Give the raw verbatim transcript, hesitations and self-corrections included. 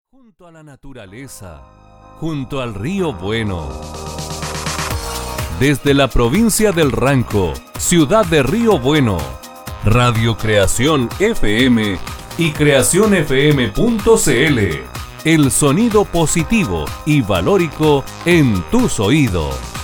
Junto a la naturaleza, junto al río Bueno. Desde la provincia del Ranco, ciudad de Río Bueno, Radio Creación F M y creación f m punto c l. El sonido positivo y valórico en tus oídos.